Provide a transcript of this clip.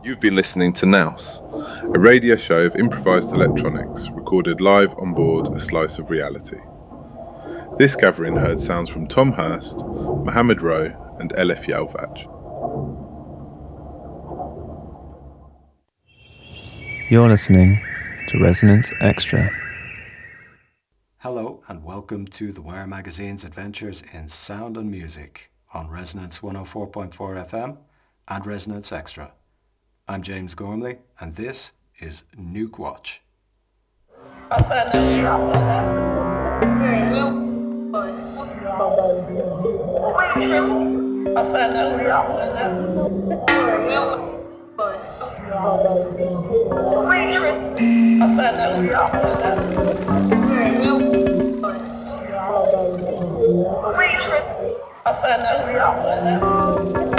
You've been listening to Nous, a radio show of improvised electronics recorded live on board A Slice of Reality. This gathering heard sounds from Tom Hurst, Mohammed Rowe and Elif Yalvac. You're listening to Resonance Extra. Hello and welcome to the Wire Magazine's adventures in sound and music on Resonance 104.4 FM and Resonance Extra. I'm James Gormley and this is Nuke Watch.